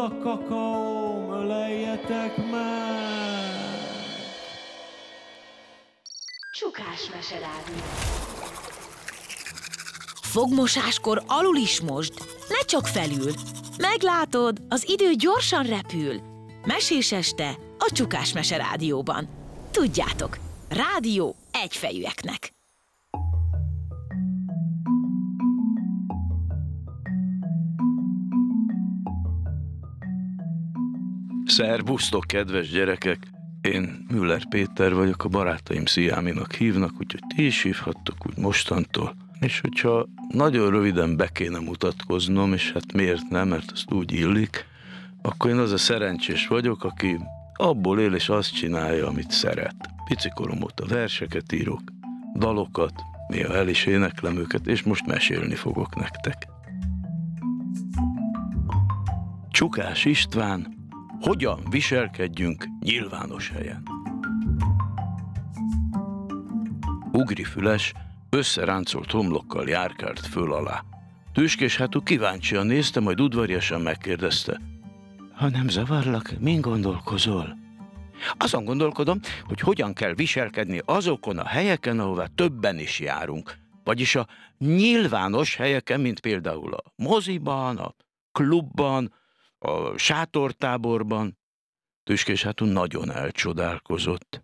a kakaóm, öleljetek meg! Csukás meserádió. Fogmosáskor alul is mosd, ne csak felül. Meglátod, az idő gyorsan repül. Mesés este a Csukás meserádióban. Tudjátok, rádió egyfejűeknek. Szerbusztok, kedves gyerekek! Én Müller Péter vagyok, a barátaim Sziáminak hívnak, úgyhogy ti is hívhattok úgy mostantól. És hogyha nagyon röviden be kéne mutatkoznom, és hát miért nem, mert azt úgy illik, akkor én az a szerencsés vagyok, aki abból él és azt csinálja, amit szeret. Picikorom óta verseket írok, dalokat, néha el is éneklem őket, és most mesélni fogok nektek. Csukás István, hogyan viselkedjünk nyilvános helyen? Ugrifüles összeráncolt homlokkal járkált föl alá. Tüskés hátú kíváncsian nézte, majd udvariasan megkérdezte: ha nem zavarlak, min gondolkozol? Azon gondolkodom, hogy hogyan kell viselkedni azokon a helyeken, ahová többen is járunk. Vagyis a nyilvános helyeken, mint például a moziban, a klubban, a sátortáborban. Tüskés hátú nagyon elcsodálkozott.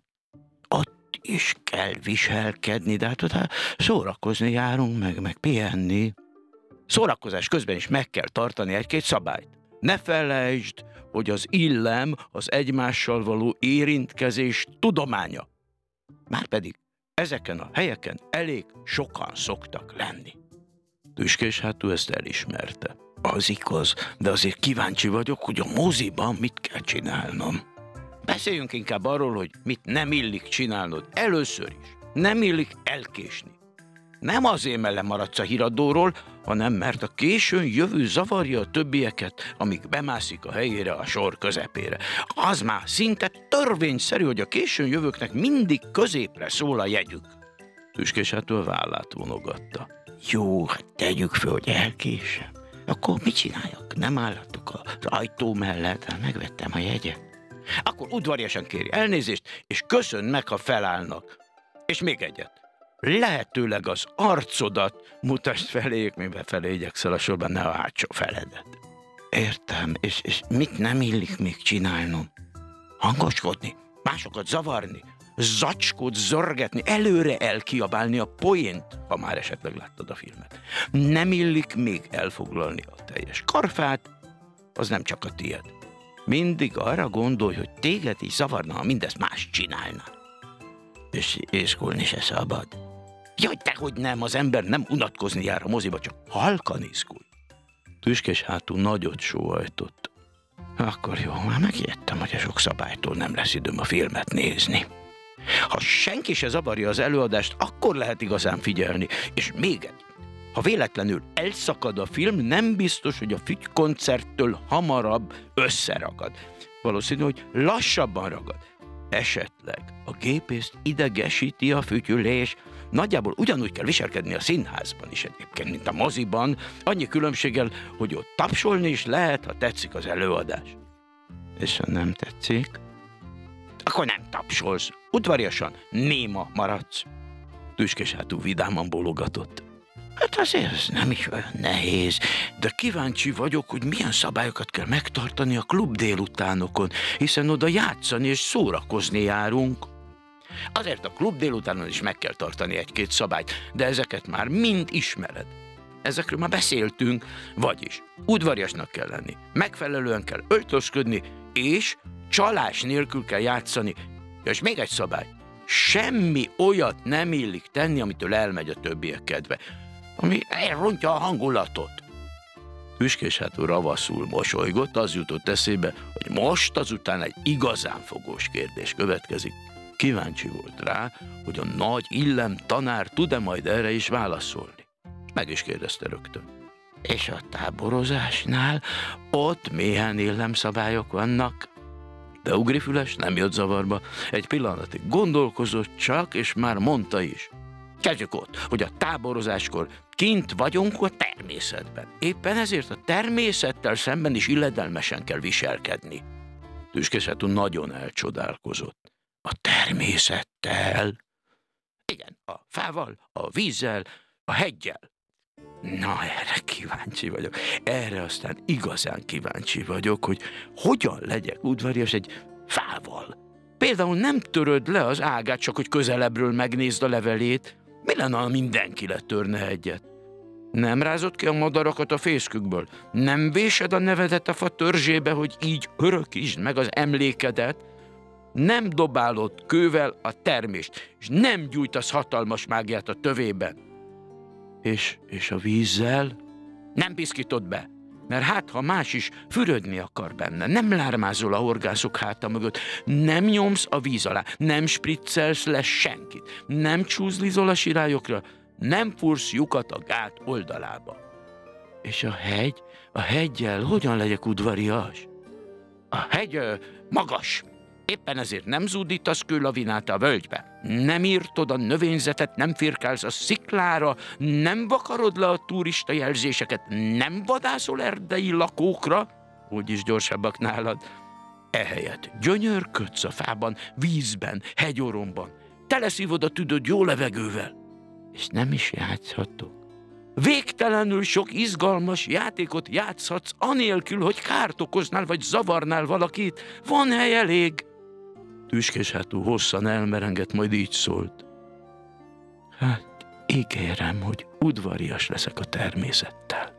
Ott is kell viselkedni, de hát szórakozni járunk, meg pihenni. Szórakozás közben is meg kell tartani egy-két szabályt. Ne felejtsd, hogy az illem az egymással való érintkezés tudománya. Márpedig ezeken a helyeken elég sokan szoktak lenni. Tüskés hátú ezt elismerte. Az igaz, de azért kíváncsi vagyok, hogy a moziban mit kell csinálnom. Beszéljünk inkább arról, hogy mit nem illik csinálnod. Először is nem illik elkésni. Nem azért, mert lemaradsz a híradóról, hanem mert a későn jövő zavarja a többieket, amíg bemászik a helyére a sor közepére. Az már szinte törvényszerű, hogy a későn jövőknek mindig középre szól a jegyük. Tüskés hátú a vállát vonogatta. Jó, hát tegyük föl, hogy elkésem. Akkor mit csináljak? Nem állhatok az ajtó mellett, hát megvettem a jegyet. Akkor udvariasan kéri elnézést, és köszönd meg, ha felállnak. És még egyet. Lehetőleg az arcodat mutasd feléjük, mi befelé igyekszel a sorban, ne a hátsó feledet. Értem, és mit nem illik még csinálnom? Hangoskodni, másokat zavarni, zacskót zörgetni, előre elkiabálni a poént, ha már esetleg láttad a filmet. Nem illik még elfoglalni a teljes karfát, az nem csak a tied. Mindig arra gondolj, hogy téged is zavarna, ha mindezt más csinálna. És észkulni se szabad. Jaj, dehogy nem, az ember nem unatkozni jár a moziba, csak halkan iszkul. Tüskés hátú nagyot sóhajtott. Akkor jó, már megijedtem, hogy a sok szabálytól nem lesz időm a filmet nézni. Ha senki se zavarja az előadást, akkor lehet igazán figyelni. És még egy. Ha véletlenül elszakad a film, nem biztos, hogy a fügykoncerttől hamarabb összeragad. Valószínű, hogy lassabban ragad. Esetleg a gépészt idegesíti a fütyülés. Nagyjából ugyanúgy kell viselkedni a színházban is egyébként, mint a moziban, annyi különbséggel, hogy ott tapsolni is lehet, ha tetszik az előadás. És ha nem tetszik, akkor nem tapsolsz, udvariasan néma maradsz. Tüskés hátú vidáman bólogatott. Hát azért ez nem is olyan nehéz, de kíváncsi vagyok, hogy milyen szabályokat kell megtartani a klub délutánokon, hiszen oda játszani és szórakozni járunk. Azért a klub délutánon is meg kell tartani egy-két szabályt, de ezeket már mind ismered. Ezekről már beszéltünk, vagyis udvariasnak kell lenni, megfelelően kell öltözködni, és csalás nélkül kell játszani. És még egy szabály, semmi olyat nem illik tenni, amitől elmegy a többiek kedve, ami elrontja a hangulatot. Tüskés hátú ravaszul mosolygott, az jutott eszébe, hogy most azután egy igazán fogós kérdés következik. Kíváncsi volt rá, hogy a nagy illem tanár tud-e majd erre is válaszolni. Meg is kérdezte rögtön. És a táborozásnál ott milyen illemszabályok vannak? De Ugrifüles nem jött zavarba. Egy pillanatig gondolkozott csak, és már mondta is. Kezdjük ott, hogy a táborozáskor kint vagyunk a természetben. Éppen ezért a természettel szemben is illedelmesen kell viselkedni. Tüskéshető nagyon elcsodálkozott. A természettel? Igen, a fával, a vízzel, a heggyel. Na, erre kíváncsi vagyok. Erre aztán igazán kíváncsi vagyok, hogy hogyan legyek udvarias egy fával. Például nem töröd le az ágát, csak hogy közelebbről megnézd a levelét. Mi lenne, ha mindenki letörne egyet? Nem rázod ki a madarakat a fészkükből? Nem vésed a nevedet a fa törzsébe, hogy így örökítsd meg az emlékedet? Nem dobálod kővel a termést, és nem gyújtasz hatalmas mágiát a tövében. És a vízzel? Nem piszkítod be, mert hát, ha más is fürödni akar benne, nem lármázol a horgászok háta mögött, nem nyomsz a víz alá, nem spriccelsz le senkit, nem csúzlizol a sirályokra, nem fúrsz lyukat a gát oldalába. És a heggyel hogyan legyek udvarias? A hegy magas. Éppen ezért nem zúdítasz kőlavinát a völgybe. Nem írtod a növényzetet, nem firkálsz a sziklára, nem vakarod le a turista jelzéseket, nem vadászol erdei lakókra, úgyis gyorsabbak nálad. Ehelyett gyönyörködsz a fában, vízben, hegyoromban. Teleszívod a tüdőd jó levegővel, és nem is játszhatok. Végtelenül sok izgalmas játékot játszhatsz, anélkül, hogy kárt okoznál vagy zavarnál valakit. Van hely elég. Tüskéshető hosszan elmerengett, majd így szólt. Hát, ígérem, hogy udvarias leszek a természettel.